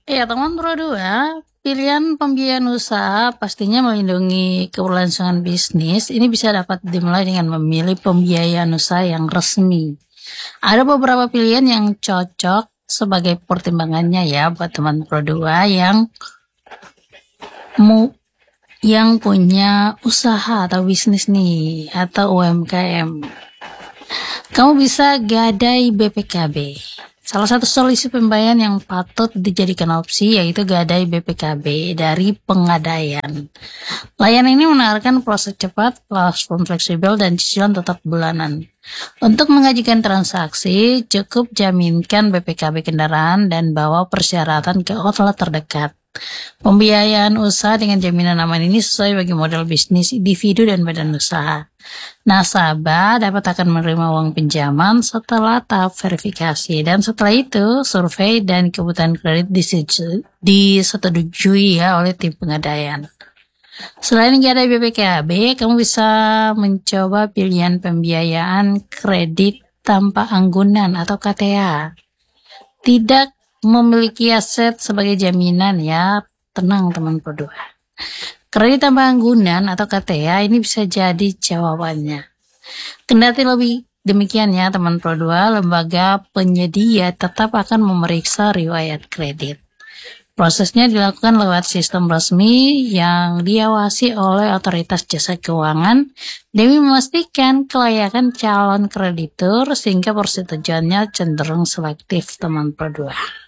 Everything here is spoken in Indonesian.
Ya, teman Pro 2, pilihan pembiayaan usaha pastinya melindungi keberlangsungan bisnis. Ini bisa dapat dimulai dengan memilih pembiayaan usaha yang resmi. Ada beberapa pilihan yang cocok sebagai pertimbangannya ya buat teman Pro 2 yang punya usaha atau bisnis nih atau UMKM. Kamu bisa gadai BPKB. Salah satu solusi pembayaran yang patut dijadikan opsi yaitu gadai BPKB dari Pegadaian. Layanan ini menawarkan proses cepat, platform fleksibel, dan cicilan tetap bulanan. Untuk mengajukan transaksi, cukup jaminkan BPKB kendaraan dan bawa persyaratan ke outlet terdekat. Pembiayaan usaha dengan jaminan aman ini sesuai bagi model bisnis individu dan badan usaha. Nasabah dapat akan menerima uang pinjaman setelah tahap verifikasi, dan setelah itu survei dan kebutuhan kredit disetujui ya oleh tim Pegadaian. Selain gadai BPKB, kamu bisa mencoba pilihan pembiayaan kredit tanpa anggunan atau KTA. Tidak memiliki aset sebagai jaminan ya, tenang teman Pro 2. Kredit tanpa anggunan atau KTA ini bisa jadi jawabannya. Kendati lebih demikian ya teman Pro 2, lembaga penyedia tetap akan memeriksa riwayat kredit. Prosesnya dilakukan lewat sistem resmi yang diawasi oleh otoritas jasa keuangan demi memastikan kelayakan calon kreditur sehingga persetujuannya cenderung selektif teman Pro 2.